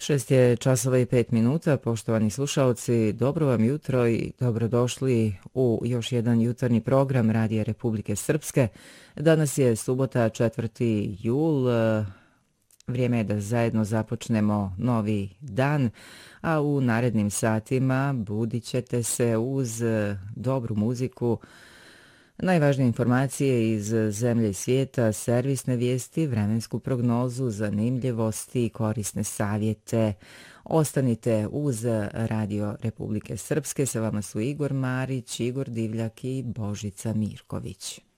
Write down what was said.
6:05, poštovani slušaoci, dobro vam jutro i dobrodošli u još jedan jutarnji program Radija Republike Srpske. Danas je subota 4. jul, vrijeme je da zajedno započnemo novi dan, a u narednim satima budit ćete se uz dobru muziku, najvažnije informacije iz zemlje i svijeta, servisne vijesti, vremensku prognozu, zanimljivosti i korisne savjete. Ostanite uz Radio Republike Srpske, sa vama su Igor Marić, Igor Divljak i Božica Mirković.